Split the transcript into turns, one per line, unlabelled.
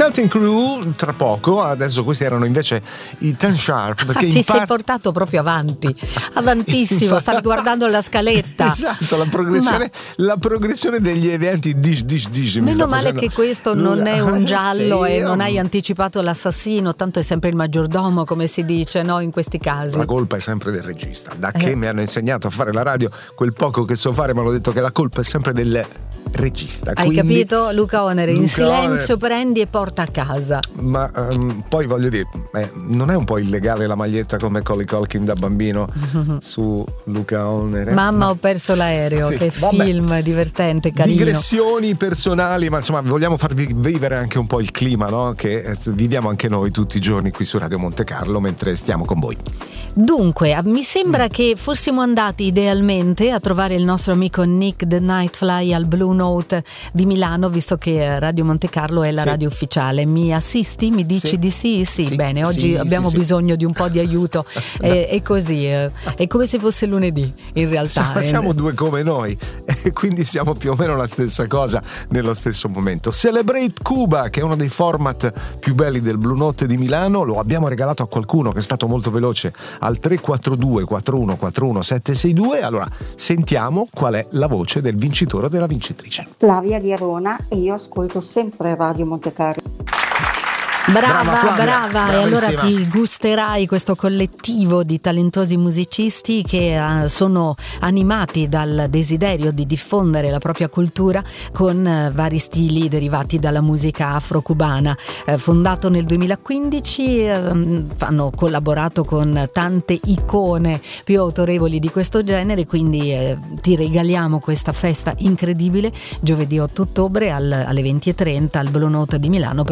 Cutting Crew tra poco. Adesso questi erano invece i Ten Sharp, perché
ti sei portato proprio avantissimo. Stavi guardando la scaletta.
Esatto, la progressione degli eventi.
Meno male che questo non è un giallo e non hai anticipato l'assassino, tanto è sempre il maggiordomo, come si dice, no, in questi casi.
La colpa è sempre del regista. Da che mi hanno insegnato a fare la radio, quel poco che so fare mi hanno detto che la colpa è sempre del regista.
Hai capito? Luca Onere, in silenzio prendi e porta a casa.
Ma poi voglio dire, non è un po' illegale la maglietta come Macaulay Culkin da bambino su Luca Onere?
Mamma, ho perso l'aereo. Sì, che film divertente, carino.
Digressioni personali, ma insomma vogliamo farvi vivere anche un po' il clima, no? Che viviamo anche noi tutti i giorni qui su Radio Monte Carlo mentre stiamo con voi.
Dunque, mi sembra che fossimo andati idealmente a trovare il nostro amico Nick the Nightfly al Blue Note di Milano, visto che Radio Monte Carlo è la radio ufficiale. Mi assisti? Mi dici di sì? Sì, bene, oggi abbiamo bisogno di un po' di aiuto. È così, è come se fosse lunedì in realtà.
Siamo due come noi e quindi siamo più o meno la stessa cosa nello stesso momento. Celebrate Cuba, che è uno dei format più belli del Blue Note di Milano, lo abbiamo regalato a qualcuno che è stato molto veloce al 342 41 41 762. Allora sentiamo qual è la voce del vincitore o della vincitrice.
Flavia di Arona, e io ascolto sempre Radio Monte Carlo.
Brava, e allora ti gusterai questo collettivo di talentosi musicisti che sono animati dal desiderio di diffondere la propria cultura con vari stili derivati dalla musica afro-cubana. Fondato nel 2015, hanno collaborato con tante icone più autorevoli di questo genere, quindi ti regaliamo questa festa incredibile giovedì 8 ottobre alle 20:30 al Blue Note di Milano per